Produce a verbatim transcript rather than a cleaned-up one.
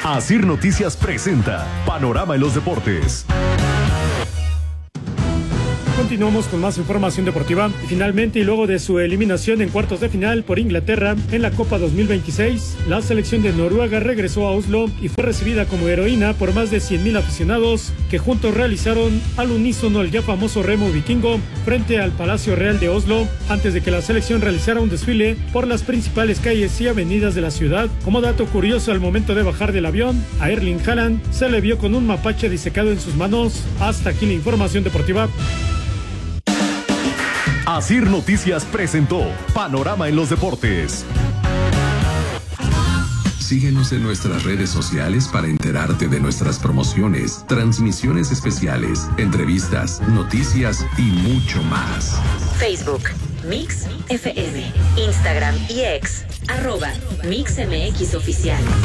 Asir Noticias presenta Panorama en los Deportes. Continuamos con más información deportiva y finalmente, y luego de su eliminación en cuartos de final por Inglaterra en la Copa dos mil veintiséis, la selección de Noruega regresó a Oslo y fue recibida como heroína por más de cien mil aficionados que juntos realizaron al unísono el ya famoso remo vikingo frente al Palacio Real de Oslo antes de que la selección realizara un desfile por las principales calles y avenidas de la ciudad. Como dato curioso, al momento de bajar del avión, a Erling Haaland se le vio con un mapache disecado en sus manos. Hasta aquí la información deportiva. Asir Noticias presentó Panorama en los Deportes. Síguenos en nuestras redes sociales para enterarte de nuestras promociones, transmisiones especiales, entrevistas, noticias y mucho más. Facebook, Mix F M, Instagram y X, arroba Mix M X Oficial.